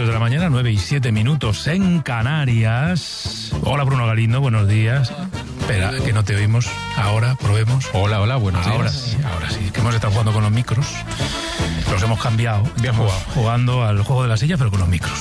de la mañana, 9:07 en Canarias. Hola Bruno Galindo, buenos días. Espera, que no te oímos. Ahora, probemos. Hola, buenos días. Ahora sí, que hemos estado jugando con los micros. Los hemos cambiado. Bien jugado. Jugando al juego de la silla, pero con los micros.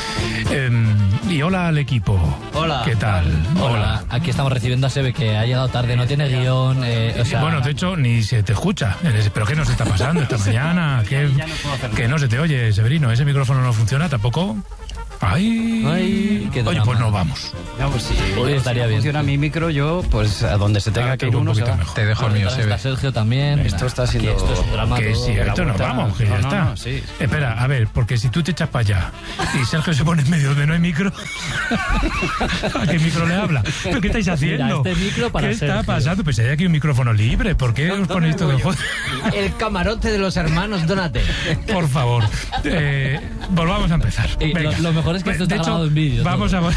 Y hola al equipo. Hola. ¿Qué tal? Hola. Aquí estamos recibiendo a Sebe, que ha llegado tarde, no tiene guión. Bueno, de hecho, ni se te escucha. ¿Pero qué nos está pasando esta mañana? Que no se te oye, Severino. ¿Ese micrófono no funciona tampoco? Ay, qué oye, drama. pues no vamos. No, pues sí, Hoy estaría bien. funciona mi micro, yo, pues a donde se tenga que ir uno se va. mejor. Te dejo el mío, Está Sebe. Sergio también. Esto está siendo... Esto es un drama Que todo. sí, esto nos vamos, que ya está. No, sí. Espera, a ver, porque si tú te echas para allá y Sergio se pone en medio donde no hay micro, ¿a qué micro le habla? ¿Pero qué estáis haciendo? Mira, este micro para ¿Qué está Sergio. pasando? Pues hay aquí un micrófono libre. ¿Por qué os ponéis todo el juego? El camarote de los hermanos Donate. Por favor, volvamos a empezar. Y Venga. lo mejor es que esto De está hecho, grabado en vídeo. Vamos a...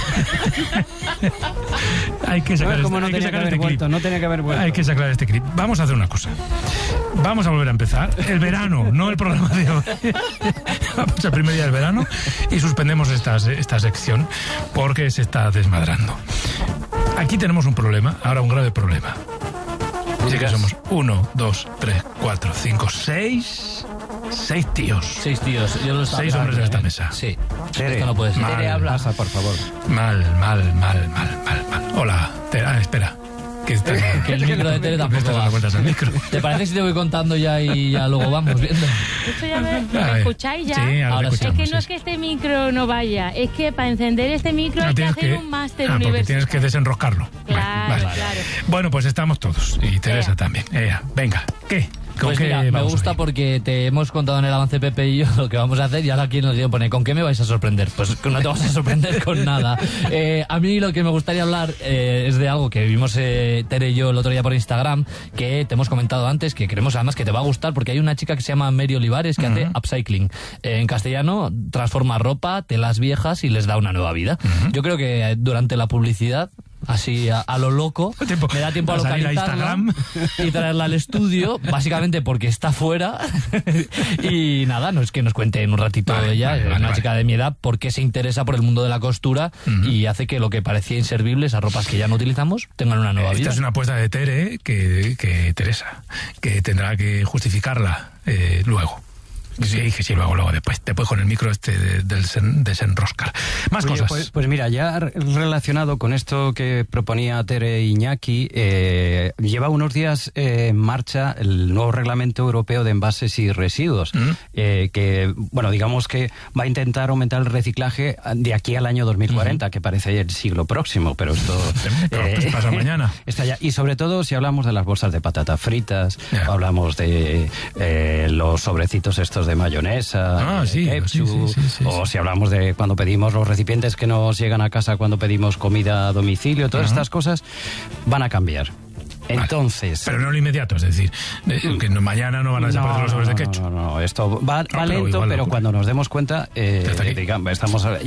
hay que sacar, Como no hay que tenía que sacar haber este clip. vuelto, no tenía que haber vuelto. Hay que sacar este clip. Vamos a hacer una cosa. Vamos a volver a empezar. El verano, no el programa de hoy. Vamos al primer día del verano y suspendemos esta sección porque se está desmadrando. Aquí tenemos un problema, ahora un grave problema. Dice que somos 1, 2, 3, 4, 5, 6 tíos. 6 tíos. Yo lo estaba 6 hombres en esta pensando, mesa. Sí. Tere, Esto no puede ser. mal. Tere, habla. Pasa, por favor. Mal. Hola. Espera. Que el micro de Tere tampoco estás va. dando vueltas al micro. ¿Te parece si te voy contando ya y ya luego vamos viendo? Esto ya A ¿me ver. escucháis ya? Sí, ahora Ahora te sí. Es escuchamos. que no es que este micro no vaya, es que para encender este micro hay que tienes hacer un máster porque universitario. tienes que desenroscarlo. Claro, Vale. claro. Bueno, pues estamos todos. Y Teresa Ea. también. Venga, ¿qué? ¿Con Pues qué mira, me vamos gusta hoy? porque te hemos contado en el avance Pepe y yo lo que vamos a hacer y ahora aquí nos pone ¿con qué me vais a sorprender? Pues no te vas a sorprender con nada. A mí lo que me gustaría hablar es de algo que vimos Tere y yo el otro día por Instagram, que te hemos comentado antes, que creemos además que te va a gustar porque hay una chica que se llama Mary Olivares que hace upcycling. En castellano transforma ropa, telas viejas y les da una nueva vida. Yo creo que durante la publicidad, así a lo loco, me da tiempo a Va a salir a localizarla Instagram. y traerla al estudio, básicamente porque está fuera. Y nada, no es que nos cuente en un ratito ella, es una chica de mi edad, porque se interesa por el mundo de la costura y hace que lo que parecía inservible, esas ropas que ya no utilizamos, tengan una nueva vida. Esta es una apuesta de Tere que Teresa, que tendrá que justificarla luego. Sí, luego después con el micro desenroscar. Más Oye, cosas. pues mira, ya relacionado con esto que proponía Tere Iñaki, lleva unos días en marcha el nuevo reglamento europeo de envases y residuos, que, bueno, digamos que va a intentar aumentar el reciclaje de aquí al año 2040, que parece el siglo próximo, pero esto... pues pasa mañana. Está ya. Y sobre todo si hablamos de las bolsas de patatas fritas, Ya. hablamos de los sobrecitos estos de mayonesa, ketchup, sí. o si hablamos de cuando pedimos los recipientes que nos llegan a casa cuando pedimos comida a domicilio, todas estas cosas van a cambiar. Entonces... Pero no lo inmediato, es decir, que mañana no van a desaparecer los sobres de ketchup. No, esto va pero lento, igual pero ocurre. cuando nos demos cuenta, está aquí. digamos,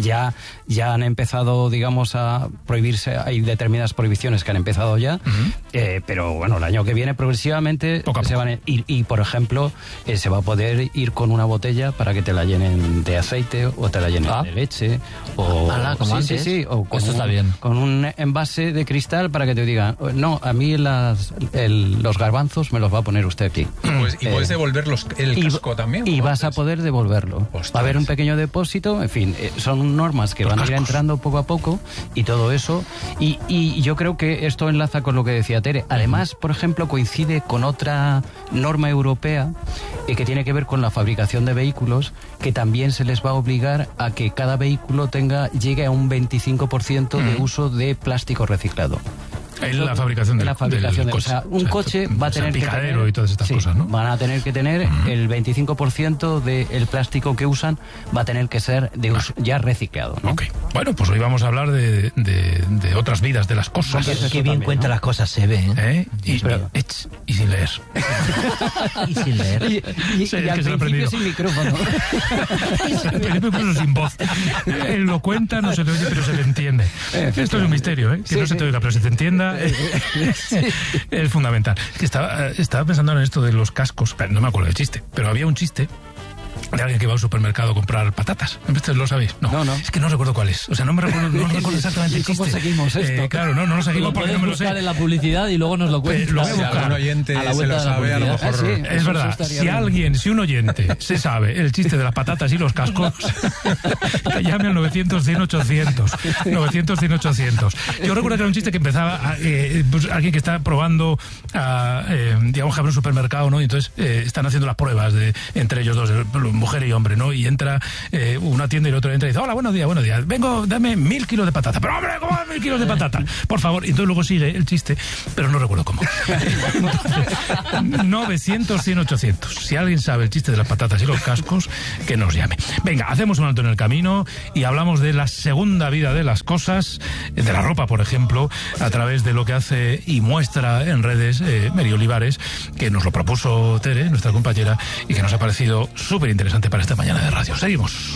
ya han empezado, digamos, a prohibirse, hay determinadas prohibiciones que han empezado ya, pero bueno, el año que viene progresivamente Poco a se poco. van y por ejemplo, se va a poder ir con una botella para que te la llenen de aceite o te la llenen de leche, o Ala, como antes. sí, o con Esto está bien. con un envase de cristal para que te digan, no, a mí los garbanzos me los va a poner usted aquí. Pues, y puedes devolver el casco también. Y ¿no? vas a poder devolverlo. Ostras. Va a haber un pequeño depósito, en fin, son normas que van a ir entrando poco a poco y todo eso. Y yo creo que esto enlaza con lo que decía Tere. Además, por ejemplo, coincide con otra norma europea que tiene que ver con la fabricación de vehículos, que también se les va a obligar a que cada vehículo llegue a un 25% de uso de plástico reciclado. En la fabricación del O coche. sea, un coche va a tener que salpicadero tener... y todas estas cosas, ¿no? Van a tener que tener el 25% del plástico que usan, va a tener que ser de uso ya reciclado, ¿no? Ok. Bueno, pues hoy vamos a hablar de otras vidas, de las cosas. Qué bien cuenta las cosas, se ve, ¿eh? Y sin leer. Y sin leer. Y Sí, es al que se lo he principio aprendido. sin micrófono. Al principio incluso sin voz. Él lo cuenta, no se te oye, pero se te entiende. Esto es un misterio, ¿eh? Que no se te oiga, pero se te entienda. Es fundamental. Es que estaba pensando en esto de los cascos. No me acuerdo del chiste, pero había un chiste de alguien que va al supermercado a comprar patatas. ¿Lo sabéis? No. Es que no recuerdo cuál es. O sea, no recuerdo exactamente el chiste. ¿Cómo seguimos esto? Claro, no lo seguimos porque no me lo sé. En la publicidad y luego nos lo cuentas. Lo voy a buscar. Si algún oyente se lo sabe, a lo mejor... Es verdad. Si un oyente se sabe el chiste de las patatas y los cascos, que llame al 900-100-800. 900-100-800. Yo recuerdo que era un chiste que empezaba pues, alguien que está probando digamos que abre un supermercado, ¿no? Y entonces están haciendo las pruebas entre ellos dos, mujer y hombre, ¿no? Y entra una tienda y el otro entra y dice: hola, buenos días. Vengo, dame 1000 kilos de patata. Pero hombre, ¿cómo 1000 kilos de patata? Por favor. Y entonces luego sigue el chiste, pero no recuerdo cómo. 900-100-800. Si alguien sabe el chiste de las patatas y los cascos, que nos llame. Venga, hacemos un alto en el camino y hablamos de la segunda vida de las cosas, de la ropa, por ejemplo, a través de lo que hace y muestra en redes Mary Olivares, que nos lo propuso Tere, nuestra compañera, y que nos ha parecido súper interesante para esta mañana de radio. Seguimos.